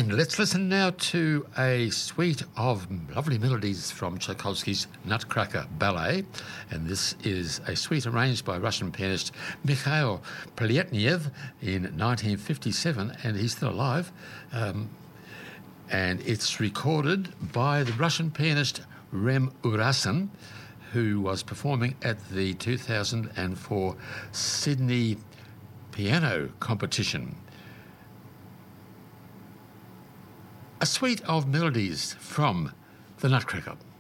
And let's listen now to a suite of lovely melodies from Tchaikovsky's Nutcracker Ballet. And this is a suite arranged by Russian pianist Mikhail Polyetnev in 1957, and he's still alive. And it's recorded by the Russian pianist Rem Urasan, who was performing at the 2004 Sydney Piano Competition. A suite of melodies from the Nutcracker.